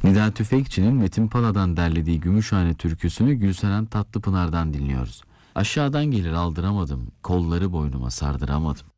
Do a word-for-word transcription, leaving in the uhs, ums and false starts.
Nida Tüfekçi'nin Metin Pala'dan derlediği Gümüşhane türküsünü Gülseren Tatlıpınar'dan dinliyoruz. Aşağıdan gelir aldıramadım, kolları boynuma sardıramadım.